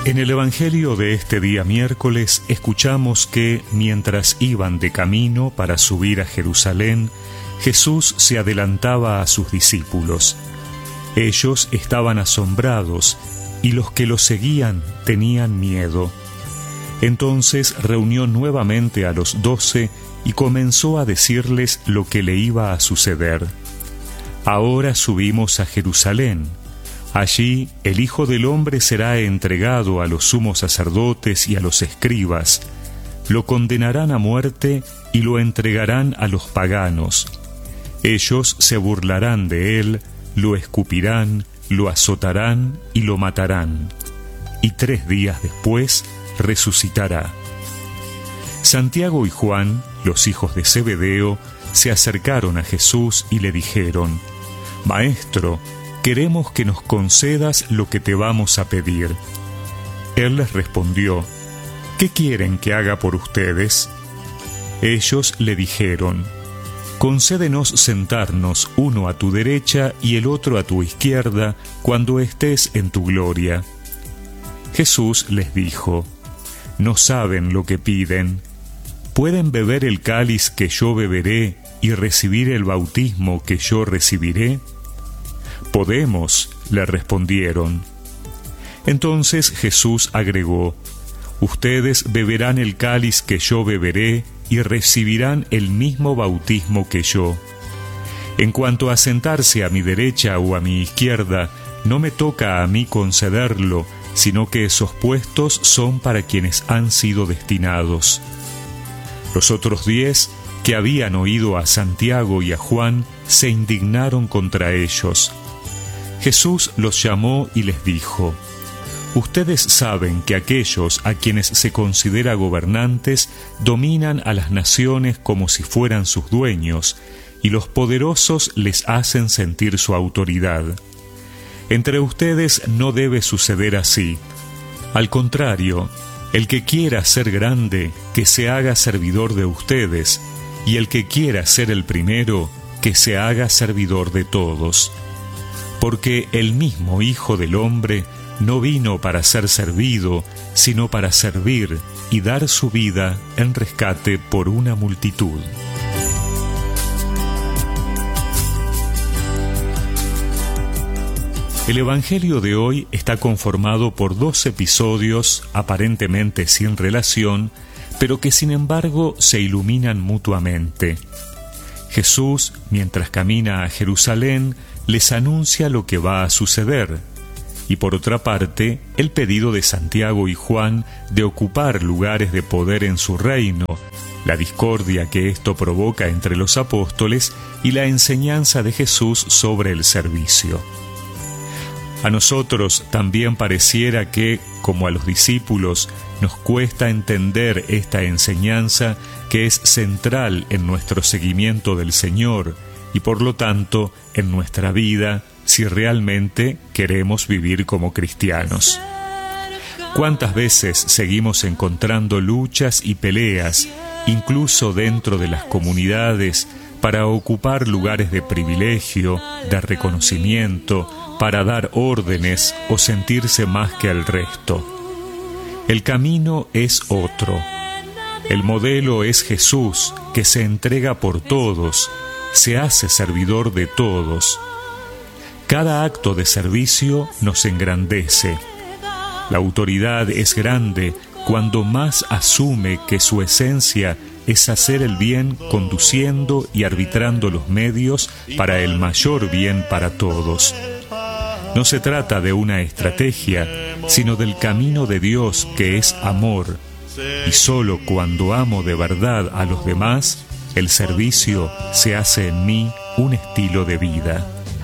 En el Evangelio de este día miércoles escuchamos que mientras iban de camino para subir a Jerusalén, Jesús se adelantaba a sus discípulos. Ellos estaban asombrados y los que lo seguían tenían miedo. Entonces reunió nuevamente a los 12 y comenzó a decirles lo que le iba a suceder. Ahora subimos a Jerusalén. Allí el Hijo del Hombre será entregado a los sumos sacerdotes y a los escribas. Lo condenarán a muerte y lo entregarán a los paganos. Ellos se burlarán de él, lo escupirán, lo azotarán y lo matarán. Y 3 días después resucitará. Santiago y Juan, los hijos de Zebedeo, se acercaron a Jesús y le dijeron: «Maestro, queremos que nos concedas lo que te vamos a pedir». Él les respondió: «¿Qué quieren que haga por ustedes?». Ellos le dijeron: «Concédenos sentarnos uno a tu derecha y el otro a tu izquierda cuando estés en tu gloria». Jesús les dijo: «No saben lo que piden. ¿Pueden beber el cáliz que yo beberé y recibir el bautismo que yo recibiré?». «Podemos», le respondieron. Entonces Jesús agregó: «Ustedes beberán el cáliz que yo beberé y recibirán el mismo bautismo que yo. En cuanto a sentarse a mi derecha o a mi izquierda, no me toca a mí concederlo, sino que esos puestos son para quienes han sido destinados». Los otros 10, que habían oído a Santiago y a Juan, se indignaron contra ellos. Jesús los llamó y les dijo: «Ustedes saben que aquellos a quienes se considera gobernantes dominan a las naciones como si fueran sus dueños, y los poderosos les hacen sentir su autoridad. Entre ustedes no debe suceder así. Al contrario, el que quiera ser grande, que se haga servidor de ustedes, y el que quiera ser el primero, que se haga servidor de todos. Porque el mismo Hijo del Hombre no vino para ser servido, sino para servir y dar su vida en rescate por una multitud». El Evangelio de hoy está conformado por 2 episodios aparentemente sin relación, pero que sin embargo se iluminan mutuamente. Jesús, mientras camina a Jerusalén, les anuncia lo que va a suceder, y por otra parte, el pedido de Santiago y Juan de ocupar lugares de poder en su reino, la discordia que esto provoca entre los apóstoles y la enseñanza de Jesús sobre el servicio. A nosotros también pareciera que, como a los discípulos, nos cuesta entender esta enseñanza que es central en nuestro seguimiento del Señor y por lo tanto en nuestra vida si realmente queremos vivir como cristianos. ¿Cuántas veces seguimos encontrando luchas y peleas, incluso dentro de las comunidades, para ocupar lugares de privilegio, de reconocimiento, para dar órdenes o sentirse más que el resto? El camino es otro. El modelo es Jesús, que se entrega por todos, se hace servidor de todos. Cada acto de servicio nos engrandece. La autoridad es grande cuando más asume que su esencia es hacer el bien conduciendo y arbitrando los medios para el mayor bien para todos. No se trata de una estrategia, sino del camino de Dios que es amor, y solo cuando amo de verdad a los demás, el servicio se hace en mí un estilo de vida.